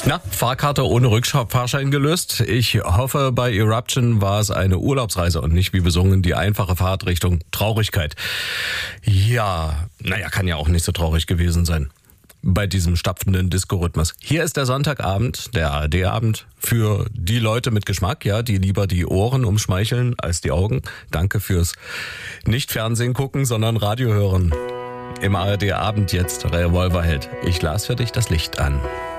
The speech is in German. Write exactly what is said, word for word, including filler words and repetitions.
Na, Fahrkarte ohne Rückfahrschein gelöst. Ich hoffe, bei Eruption war es eine Urlaubsreise und nicht wie besungen die einfache Fahrt Richtung Traurigkeit. Ja, naja, kann ja auch nicht so traurig gewesen sein bei diesem stapfenden Disco-Rhythmus. Hier ist der Sonntagabend, der A R D-Abend, für die Leute mit Geschmack, ja, die lieber die Ohren umschmeicheln als die Augen. Danke fürs nicht Fernsehen gucken, sondern Radio hören. Im A R D-Abend jetzt Revolverheld. Ich las für dich das Licht an.